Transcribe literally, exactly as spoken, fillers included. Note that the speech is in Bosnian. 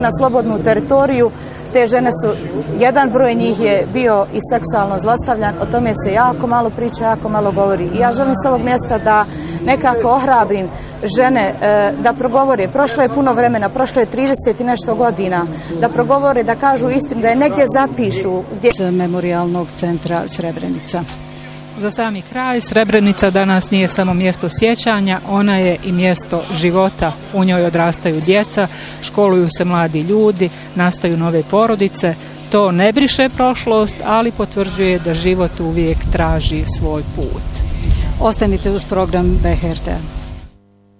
Na slobodnu teritoriju te žene su, jedan broj njih je bio i seksualno zlostavljan, o tome se jako malo priča, jako malo govori. I ja želim s ovog mjesta da nekako ohrabrim žene e, da progovore. Prošlo je puno vremena, prošlo je trideset i nešto godina, da progovore, da kažu istinu, da je negdje zapišu. Gdje... Memorijalnog centra Srebrenica. Za sami kraj, Srebrenica danas nije samo mjesto sjećanja, ona je i mjesto života. U njoj odrastaju djeca, školuju se mladi ljudi, nastaju nove porodice. To ne briše prošlost, ali potvrđuje da život uvijek traži svoj put. Ostanite uz program B H R T.